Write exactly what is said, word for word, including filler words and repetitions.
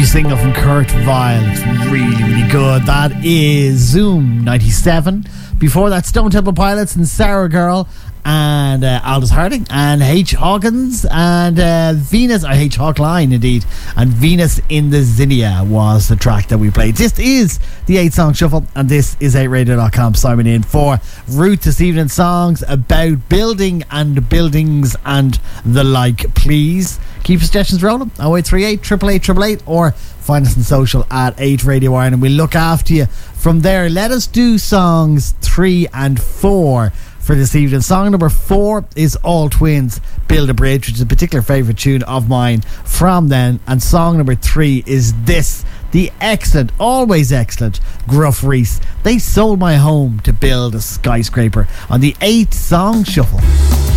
single from Kurt Vile. It's really, really good. That is Zoom ninety-seven. Before that, Stone Temple Pilots and Sarah Girl and uh, Aldous Harding and H. Hawkins and uh, Venus, or H. Hawkline indeed, and Venus in the Zinnia was the track that we played. This is the eight song shuffle, and this is eight radio dot com. Simon in for Root this evening. Songs about building and buildings and the like. Please keep suggestions rolling. oh eight three eight, eight eight eight eight eight, or find us on social at eight Radio Ireland, and we'll look after you from there. Let us do songs three and four for this evening. Song number four is All Twins, Build a Bridge, which is a particular favourite tune of mine from then. And song number three is this, the excellent, always excellent Gruff Rhys. They sold my home to build a skyscraper on the eight song shuffle.